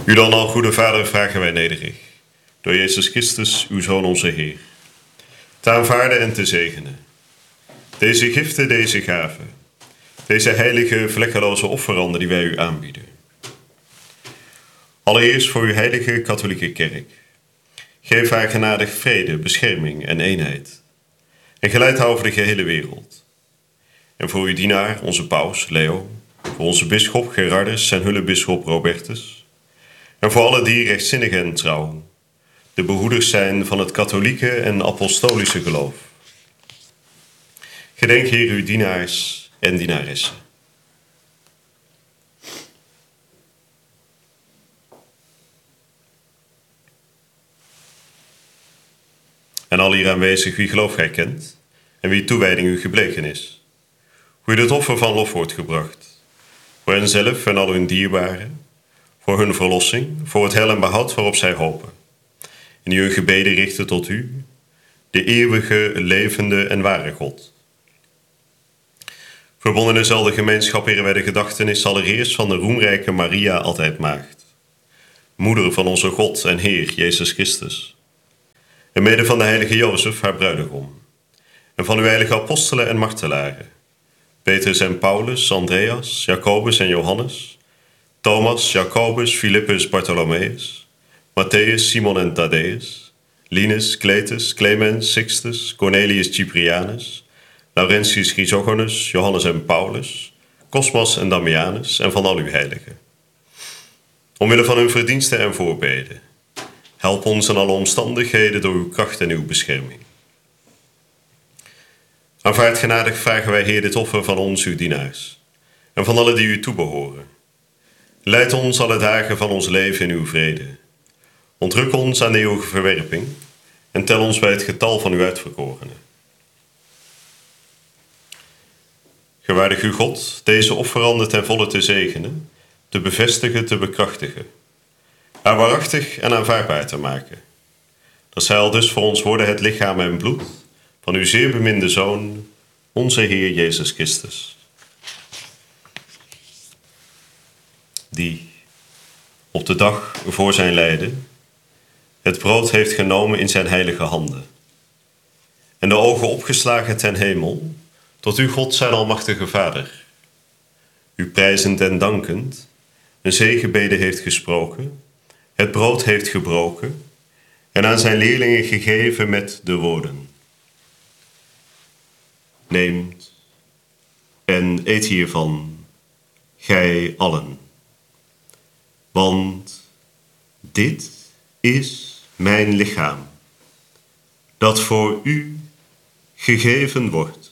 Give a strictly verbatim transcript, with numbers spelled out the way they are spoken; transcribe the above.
U dan al, goede Vader, vragen wij nederig, door Jezus Christus, uw Zoon, onze Heer, te aanvaarden en te zegenen. Deze giften, deze gaven, deze heilige, vlekkeloze offeranden die wij u aanbieden. Allereerst voor uw heilige katholieke kerk. Geef haar genadig vrede, bescherming en eenheid. En geleid haar over de gehele wereld. En voor uw dienaar, onze paus, Leo, voor onze bisschop Gerardus en hullebisschop Robertus. En voor alle die rechtzinnig en trouw, de behoeders zijn van het katholieke en apostolische geloof. Gedenk, Heer, uw dienaars en dienaressen. En al hier aanwezig wie geloof gij kent en wie toewijding u gebleken is. Hoe u dit offer van lof wordt gebracht. Voor henzelf en al hun dierbaren. Voor hun verlossing, voor het heil en behoud waarop zij hopen. En die hun gebeden richten tot u, de eeuwige, levende en ware God. Verbonden in dezelfde gemeenschap heren wij de gedachtenis allereerst van de roemrijke Maria, altijd maagd. Moeder van onze God en Heer, Jezus Christus. En mede van de heilige Jozef, haar bruidegom. En van uw heilige apostelen en martelaren. Petrus en Paulus, Andreas, Jacobus en Johannes. Thomas, Jacobus, Philippus, Bartholomeus. Matthäus, Simon en Thaddeus. Linus, Cletus, Clemens, Sixtus, Cornelius Cyprianus. Laurentius Chrysogonus, Johannes en Paulus. Cosmas en Damianus en van al uw heiligen. Omwille van hun verdiensten en voorbeden. Help ons in alle omstandigheden door uw kracht en uw bescherming. Aanvaard genadig vragen wij, Heer, dit offer van ons, uw dienaars, en van alle die u toebehoren. Leid ons alle dagen van ons leven in uw vrede. Ontruk ons aan de eeuwige verwerping en tel ons bij het getal van uw uitverkorenen. Gewaardig u God, deze offeranden ten volle te zegenen, te bevestigen, te bekrachtigen, haar waarachtig en aanvaardbaar te maken. Dat zij al dus voor ons worden het lichaam en bloed van uw zeer beminde Zoon, onze Heer Jezus Christus. Die, op de dag voor zijn lijden, het brood heeft genomen in zijn heilige handen en de ogen opgeslagen ten hemel, tot u God zijn almachtige Vader, u prijzend en dankend, een zegenbede heeft gesproken, het brood heeft gebroken en aan zijn leerlingen gegeven met de woorden: neemt en eet hiervan, gij allen. Want dit is mijn lichaam, dat voor u gegeven wordt.